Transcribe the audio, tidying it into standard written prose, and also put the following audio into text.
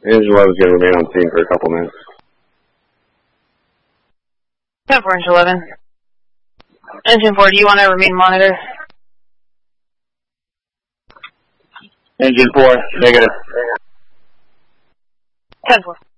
Engine 11 is going to remain on scene for a couple minutes. 10-4, Engine 11. Engine 4, do you want to remain monitor? Engine 4, negative. 10-4.